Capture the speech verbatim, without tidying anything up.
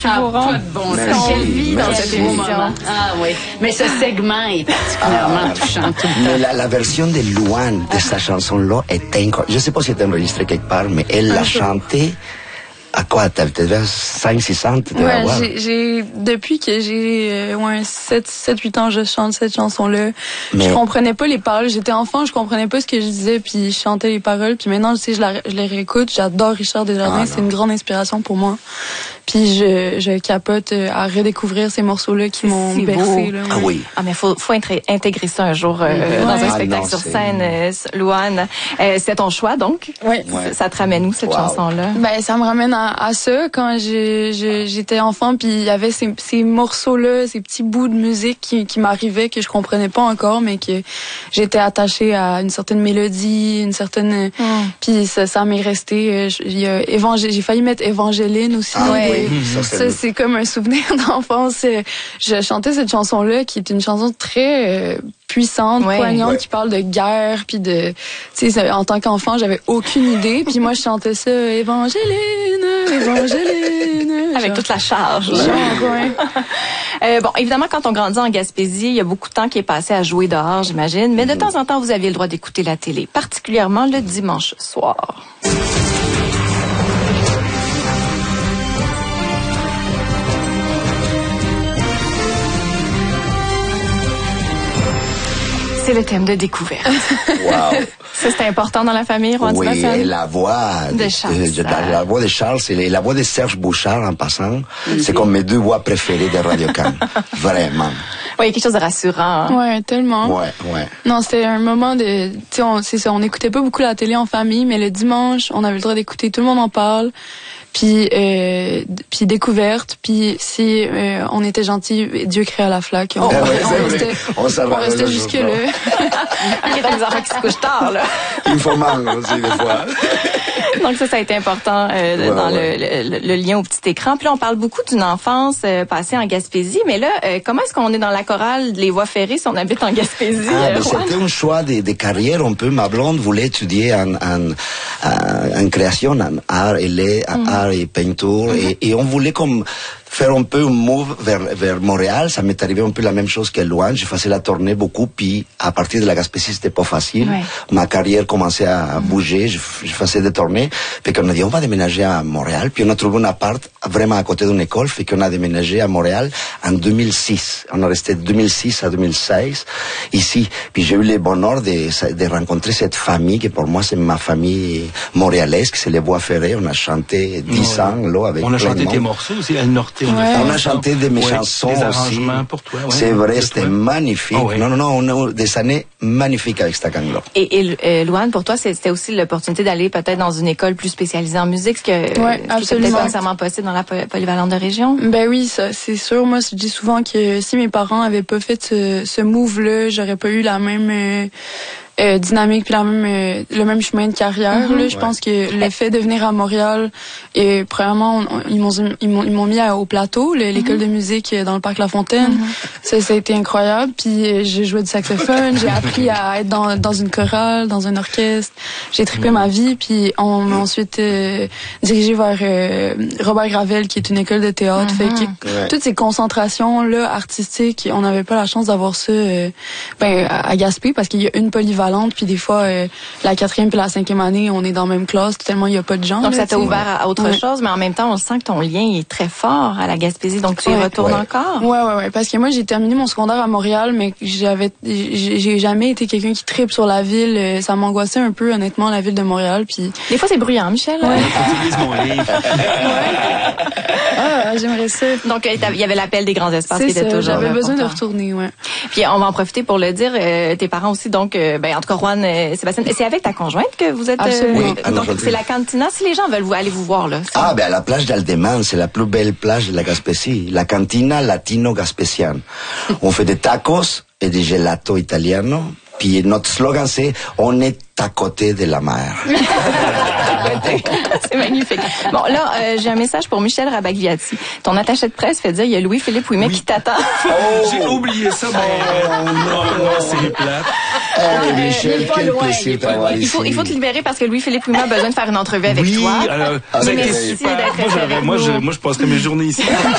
Ah, pas de bon sens. Quelle vie dans cette émission. Ah oui. Mais ce segment est particulièrement ah, touchant tout le temps. Mais la, la version de Louane de sa chanson-là est incroyable. Je ne sais pas si elle est enregistrée quelque part, mais elle l'a chantée. À quoi? T'avais cinq, six ans? Ouais, j'ai, j'ai, depuis que j'ai, euh, ouais, sept, huit ans, je chante cette chanson-là. Mais... Je comprenais pas les paroles. J'étais enfant, je comprenais pas ce que je disais, puis je chantais les paroles. Puis maintenant, tu sais, je, la, je les réécoute. J'adore Richard Desjardins. Ah, c'est une grande inspiration pour moi. Puis je, je capote à redécouvrir ces morceaux-là qui m'ont bercé. Là, ouais. Ah oui. Ah, mais faut, faut intégrer ça un jour euh, ouais. dans un spectacle ah, non, sur scène, euh, Louane. Euh, c'est ton choix, donc? Oui. Ouais. Ça te ramène où, cette wow. chanson-là? Ben, ça me ramène à, à ça, quand j'ai, j'ai, j'étais enfant, puis il y avait ces, ces morceaux-là, ces petits bouts de musique qui, qui m'arrivaient, que je comprenais pas encore, mais que j'étais attachée à une certaine mélodie, une certaine... Mm. Puis ça, ça m'est resté. J'ai, évangé... j'ai failli mettre Évangéline aussi. Ah, ouais. oui. Ça, c'est, ça, c'est comme un souvenir d'enfance. Je chantais cette chanson-là, qui est une chanson très... Euh, puissante, ouais. poignante, ouais. qui parle de guerre, puis de, tu sais, en tant qu'enfant, j'avais aucune idée, puis moi je chantais ça, Évangéline, Évangéline, avec genre, toute la charge. Genre, ouais. euh, bon, évidemment, quand on grandit en Gaspésie, il y a beaucoup de temps qui est passé à jouer dehors, j'imagine, mais de mmh. temps en temps, vous aviez le droit d'écouter la télé, particulièrement le dimanche soir. C'est le thème de découverte. Wow. Ça, c'était important dans la famille, Rouen Oui, et la voix de, de Charles. De, de, la, la voix de Charles, c'est la voix de Serge Bouchard en passant. Mm-hmm. C'est comme mes deux voix préférées de Radio-Can. Vraiment. Oui, il y a quelque chose de rassurant. Hein? Ouais, tellement. Ouais, ouais. Non, c'était un moment de, tu sais, on, c'est ça, on n'écoutait pas beaucoup la télé en famille, mais le dimanche, on avait le droit d'écouter, tout le monde en parle. Puis, euh, puis découverte, puis si euh, on était gentil, Dieu créa la flaque. On, oh, on, ouais, on restait, on, on restait jusque là. Il y a des enfants qui se couchent tard, là. Il faut mal aussi, des fois. Donc ça, ça a été important euh, ouais, dans ouais. Le, le, le lien au petit écran. Puis là, on parle beaucoup d'une enfance euh, passée en Gaspésie, mais là, euh, comment est-ce qu'on est dans la chorale Les Voix Ferrées si on habite en Gaspésie? Ah, euh, c'était un choix de, de carrière un peu. Ma blonde voulait étudier en, en, en, en création, en art et les, en mm. art et peinture, mm-hmm. et, et on voulait comme faire un peu un move vers, vers Montréal. Ça m'est arrivé un peu la même chose qu'à Louane. J'ai fait la tournée beaucoup, puis à partir de la Gaspésie, c'était pas facile. Ouais. Ma carrière commençait à mm. bouger, je, je faisais des tournées. Fait qu'on a dit, on va déménager à Montréal, puis on a trouvé un appart vraiment à côté d'une école, fait qu'on a déménagé à Montréal en deux mille six. On est resté de deux mille six à deux mille seize ici. Puis j'ai eu le bonheur de, de rencontrer cette famille, qui pour moi, c'est ma famille montréalaise, c'est les Voix Ferrées. On a chanté dix ans, là, avec on a chanté tes morceaux aussi, El Norte. On, ouais. a, on a chanté de mes ouais, chansons des aussi. Pour toi, ouais, c'est vrai, c'était magnifique. Oh, ouais. Non, non, non, on a des années magnifiques avec cette gang-là. Et, et euh, Louane, pour toi, c'était aussi l'opportunité d'aller peut-être dans une école plus spécialisée en musique, ce que ouais, euh, c'était pas nécessairement possible dans la polyvalente de région. Ben oui, ça, c'est sûr. Moi, je dis souvent que si mes parents avaient pas fait ce, ce move-là, j'aurais pas eu la même euh, euh, dynamique puis la même euh, le même chemin de carrière. Mm-hmm. Là, je ouais. pense que le fait de venir à Montréal, et premièrement, on, on, ils m'ont ils m'ont ils m'ont mis à, au plateau, le, l'école mm-hmm. de musique dans le parc La Fontaine. Mm-hmm. Ça, ça a été incroyable. Puis j'ai joué du saxophone, j'ai appris à être dans dans une chorale, dans un orchestre. J'ai trippé mm-hmm. ma vie. Puis on m'a ensuite euh, dirigé vers euh, Robert Gravel, qui est une école de théâtre. Mm-hmm. Fait que ouais. toutes ces concentrations là artistiques, on n'avait pas la chance d'avoir ça euh, ben à Gaspé, parce qu'il y a une polyvalente. Puis des fois, euh, la quatrième puis la cinquième année, on est dans la même classe, tellement il n'y a pas de gens. Donc là, ça t'a t'sais. ouvert à autre ouais. chose, mais en même temps, on sent que ton lien est très fort à la Gaspésie, donc tu y ouais. retournes ouais. encore. Ouais, ouais, ouais. Parce que moi, j'ai terminé mon secondaire à Montréal, mais j'avais, j'ai, j'ai jamais été quelqu'un qui tripe sur la ville. Ça m'angoissait un peu, honnêtement, la ville de Montréal. Puis des fois, c'est bruyant, Michel. Ouais. Utilise mon livre. ouais. Ah, j'aimerais ça. Donc il y avait l'appel des grands espaces c'est qui était ça, toujours. J'avais là, besoin de retourner, ouais. Puis on va en profiter pour le dire. Euh, tes parents aussi, donc, euh, ben en tout cas, Rouen, euh, Sébastien, c'est avec ta conjointe que vous êtes. Absolument. Oui, euh, donc c'est la Cantina. Si les gens veulent vous aller vous voir là. C'est... Ah ben à la plage d'Aldeman, c'est la plus belle plage de la Gaspésie, la Cantina Latino Gaspésienne. On fait des tacos et des gelato italiano. Puis notre slogan c'est on est à côté de la mer. C'est magnifique. Bon, là, euh, j'ai un message pour Michel Rabagliati. Ton attaché de presse fait dire il y a Louis-Philippe Ouimet oui. qui t'attend. Oh, j'ai oublié ça, mais oh, non, non, c'est plate. Oh, Michel, quel plaisir d'avoir il faut, ici. il faut te libérer parce que Louis-Philippe Ouimet a besoin de faire une entrevue avec oui, toi. Alors, merci d'être moi, je, moi, je passerai mes journées ici.